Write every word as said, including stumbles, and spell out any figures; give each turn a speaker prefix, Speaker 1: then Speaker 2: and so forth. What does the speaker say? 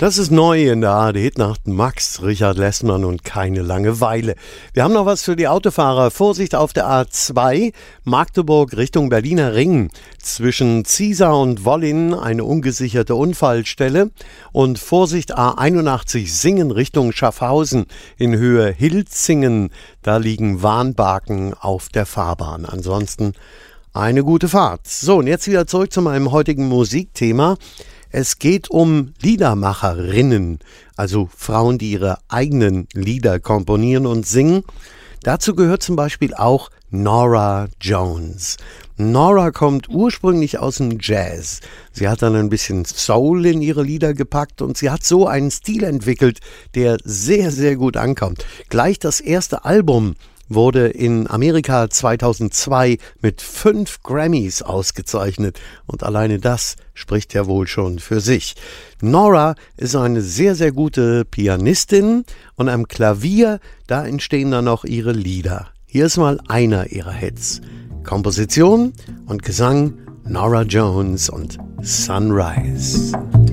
Speaker 1: Das ist neu in der A R D-Hitnacht. Max, Richard Lessmann und keine Langeweile. Wir haben noch was für die Autofahrer. Vorsicht auf der A zwei, Magdeburg Richtung Berliner Ring. Zwischen Ziesar und Wollin eine ungesicherte Unfallstelle. Und Vorsicht A einundachtzig Singen Richtung Schaffhausen in Höhe Hilzingen. Da liegen Warnbarken auf der Fahrbahn. Ansonsten eine gute Fahrt. So, und jetzt wieder zurück zu meinem heutigen Musikthema. Es geht um Liedermacherinnen, also Frauen, die ihre eigenen Lieder komponieren und singen. Dazu gehört zum Beispiel auch Norah Jones. Norah kommt ursprünglich aus dem Jazz. Sie hat dann ein bisschen Soul in ihre Lieder gepackt und sie hat so einen Stil entwickelt, der sehr, sehr gut ankommt. Gleich das erste Album wurde in Amerika zweitausendzwei mit fünf Grammys ausgezeichnet. Und alleine das spricht ja wohl schon für sich. Norah ist eine sehr, sehr gute Pianistin und am Klavier, da entstehen dann auch ihre Lieder. Hier ist mal einer ihrer Hits. Komposition und Gesang Norah Jones und Sunrise.